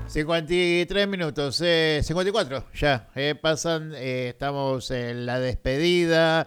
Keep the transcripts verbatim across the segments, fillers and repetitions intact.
cincuenta y tres minutos, eh, cincuenta y cuatro ya, eh, pasan, eh, estamos en la despedida,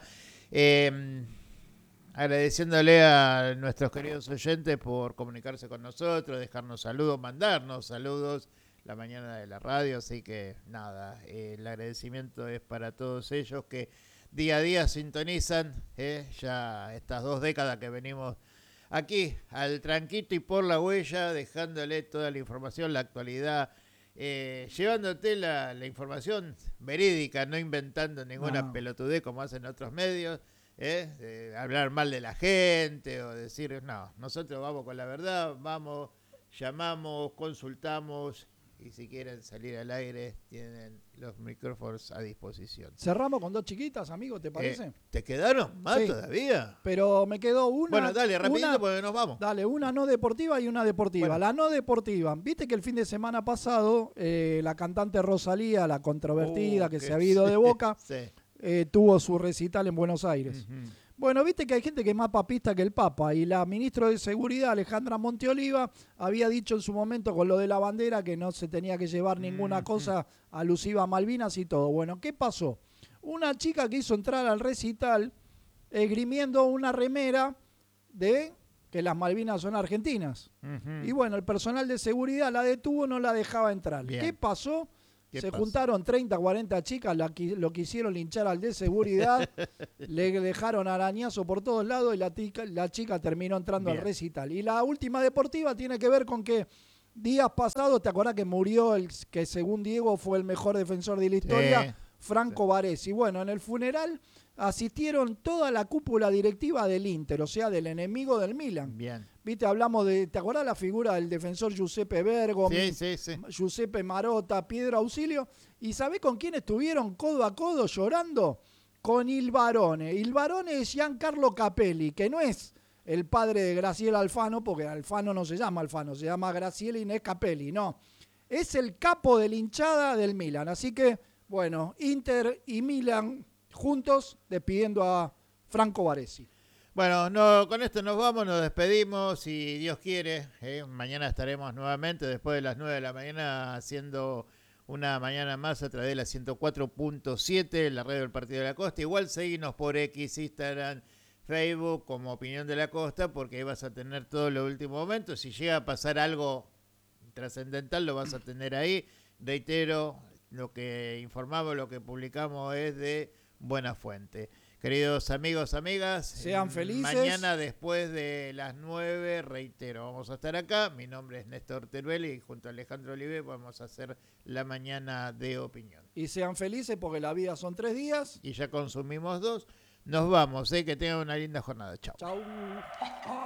eh, agradeciéndole a nuestros queridos oyentes por comunicarse con nosotros, dejarnos saludos, mandarnos saludos la mañana de la radio, así que nada, eh, el agradecimiento es para todos ellos que día a día sintonizan, eh, ya estas dos décadas que venimos aquí, al tranquito y por la huella, dejándole toda la información, la actualidad, eh, llevándote la, la información verídica, no inventando ninguna No. pelotudez como hacen otros medios, eh, de hablar mal de la gente o decir, no, nosotros vamos con la verdad, vamos, llamamos, consultamos y si quieren salir al aire tienen los micrófonos a disposición. Cerramos con dos chiquitas, amigo, ¿te parece? Eh, ¿Te quedaron más Sí. todavía? Pero me quedó una. Bueno, dale, rapidito una, porque nos vamos. Dale, una no deportiva y una deportiva. Bueno. La no deportiva. Viste que el fin de semana pasado eh, la cantante Rosalía, la controvertida Uh, que que se ha ido sí, de Boca, sí. eh, tuvo su recital en Buenos Aires. Ujú. Bueno, viste que hay gente que es más papista que el Papa y la ministra de Seguridad, Alejandra Monteoliva, había dicho en su momento con lo de la bandera que no se tenía que llevar ninguna Ujú. cosa alusiva a Malvinas y todo. Bueno, ¿qué pasó? Una chica quiso entrar al recital esgrimiendo una remera de que las Malvinas son argentinas. Ujú. Y bueno, el personal de seguridad la detuvo, no la dejaba entrar. Bien. ¿Qué pasó? ¿Qué Se pasó? juntaron treinta, cuarenta chicas, la, qui- lo quisieron linchar al de seguridad, le dejaron arañazo por todos lados y la, tica- la chica terminó entrando Bien. al recital. Y la última deportiva tiene que ver con que días pasados, ¿te acordás que murió el que según Diego fue el mejor defensor de la historia? Sí. Franco Baresi. Bueno, en el funeral asistieron toda la cúpula directiva del Inter, o sea, del enemigo del Milan. Bien. Viste, hablamos de, ¿te acordás la figura del defensor Giuseppe Bergo? Sí, sí, sí. Giuseppe Marotta, Pietro Ausilio, y ¿sabés con quién estuvieron codo a codo llorando? Con Il Barone. Il Barone es Giancarlo Capelli, que no es el padre de Graciela Alfano, porque Alfano no se llama Alfano, se llama Graciela Inés Capelli, no. Es el capo de la hinchada del Milan, así que, bueno, Inter y Milan juntos despidiendo a Franco Baresi. Bueno, no, con esto nos vamos, nos despedimos, si Dios quiere, eh, mañana estaremos nuevamente después de las nueve de la mañana haciendo una mañana más a través de la ciento cuatro punto siete, la radio del Partido de la Costa. Igual seguinos por X, Instagram, Facebook como Opinión de la Costa, porque ahí vas a tener todo lo último momento. Si llega a pasar algo trascendental, lo vas a tener ahí. Reitero, lo que informamos, lo que publicamos es de buena fuente. Queridos amigos, amigas, Sean felices. Mañana después de las nueve, reitero, vamos a estar acá. Mi nombre es Néstor Teruel y junto a Alejandro Olive vamos a hacer la mañana de opinión. Y sean felices porque la vida son tres días. Y ya consumimos dos. Nos vamos, ¿eh? Que tengan una linda jornada. Chao. Chau.